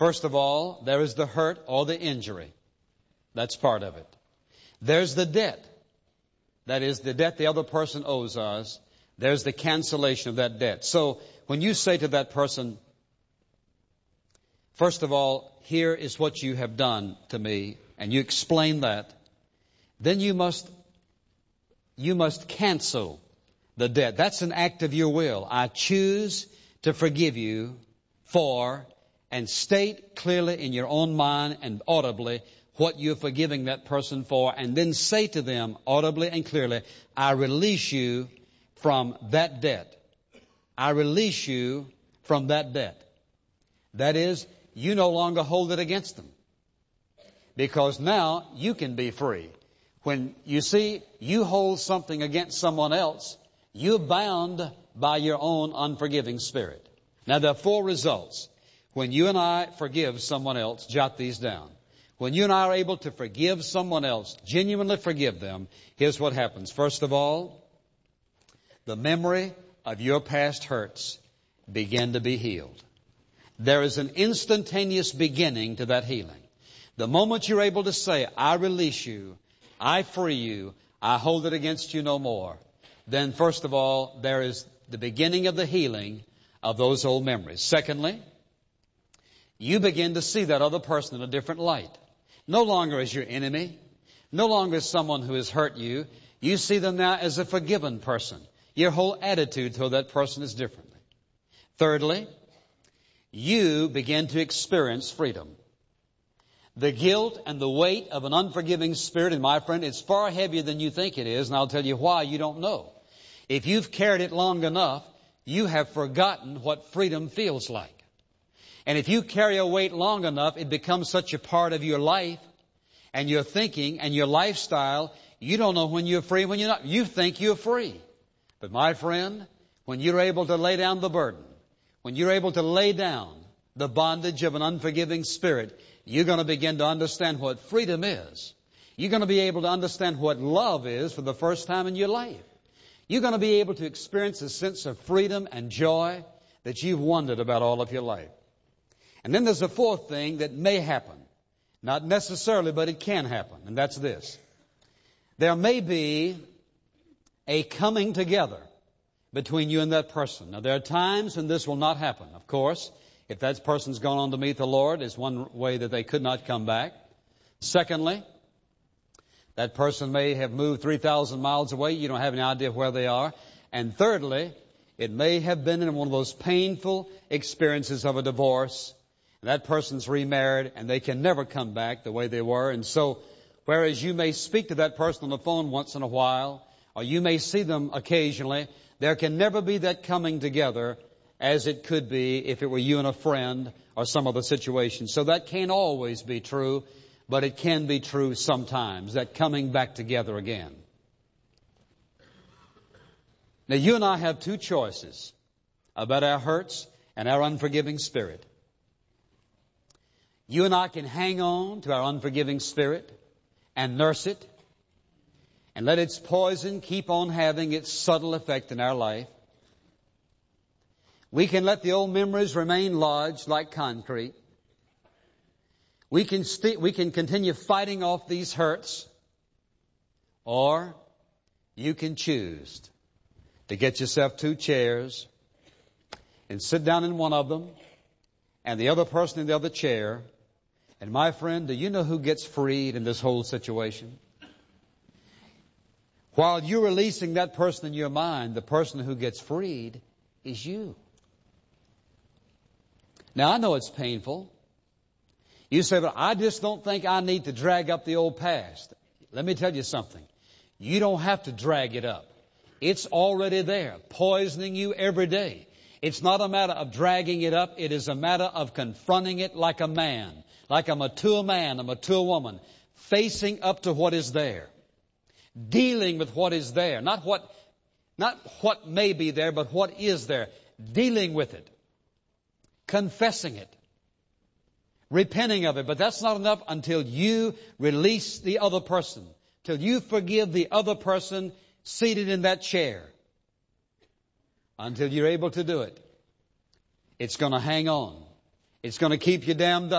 First of all, there is the hurt or the injury. That's part of it. There's the debt. That is the debt the other person owes us. There's the cancellation of that debt. So when you say to that person, first of all, here is what you have done to me, and you explain that, then you must cancel the debt. That's an act of your will. I choose to forgive you for, and state clearly in your own mind and audibly what you're forgiving that person for, and then say to them audibly and clearly, I release you from that debt. I release you from that debt. That is, you no longer hold it against them. Because now you can be free. When you see you hold something against someone else, you're bound by your own unforgiving spirit. Now there are 4 results. When you and I forgive someone else, jot these down. When you and I are able to forgive someone else, genuinely forgive them, here's what happens. First of all, the memory of your past hurts begin to be healed. There is an instantaneous beginning to that healing. The moment you're able to say, I release you, I free you, I hold it against you no more, then first of all, there is the beginning of the healing of those old memories. Secondly, you begin to see that other person in a different light. No longer as your enemy, no longer as someone who has hurt you. You see them now as a forgiven person. Your whole attitude toward that person is different. Thirdly, you begin to experience freedom. The guilt and the weight of an unforgiving spirit, and my friend, it's far heavier than you think it is, and I'll tell you why you don't know. If you've carried it long enough, you have forgotten what freedom feels like. And if you carry a weight long enough, it becomes such a part of your life and your thinking and your lifestyle, you don't know when you're free and when you're not. You think you're free. But my friend, when you're able to lay down the burden, when you're able to lay down the bondage of an unforgiving spirit, you're going to begin to understand what freedom is. You're going to be able to understand what love is for the first time in your life. You're going to be able to experience a sense of freedom and joy that you've wondered about all of your life. And then there's a 4th thing that may happen. Not necessarily, but it can happen. And that's this. There may be a coming together between you and that person. Now, there are times when this will not happen. Of course, if that person's gone on to meet the Lord, is one way that they could not come back. Secondly, that person may have moved 3,000 miles away. You don't have any idea where they are. And thirdly, it may have been in one of those painful experiences of a divorce. That person's remarried and they can never come back the way they were. And so, whereas you may speak to that person on the phone once in a while, or you may see them occasionally, there can never be that coming together as it could be if it were you and a friend or some other situation. So that can't always be true, but it can be true sometimes, that coming back together again. Now, you and I have 2 choices about our hurts and our unforgiving spirit. You and I can hang on to our unforgiving spirit and nurse it and let its poison keep on having its subtle effect in our life. We can let the old memories remain lodged like concrete. We can continue fighting off these hurts, or you can choose to get yourself 2 chairs and sit down in one of them and the other person in the other chair. And my friend, do you know who gets freed in this whole situation? While you're releasing that person in your mind, the person who gets freed is you. Now, I know it's painful. You say, but I just don't think I need to drag up the old past. Let me tell you something. You don't have to drag it up. It's already there, poisoning you every day. It's not a matter of dragging it up. It is a matter of confronting it like a man, like a mature man, a mature woman, facing up to what is there, dealing with what is there, not what may be there, but what is there, dealing with it, confessing it, repenting of it. But that's not enough until you release the other person, till you forgive the other person seated in that chair. Until you're able to do it, it's going to hang on. It's going to keep you dammed up.